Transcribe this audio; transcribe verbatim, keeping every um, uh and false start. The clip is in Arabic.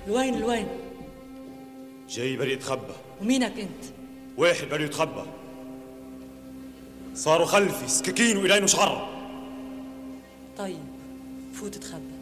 لوين لوين؟ جاي بري اتخبى. ومينك انت؟ واحد بري يتخبى. صاروا خلفي سكاكين وإلين وشعر. طيب فوت اتخبى.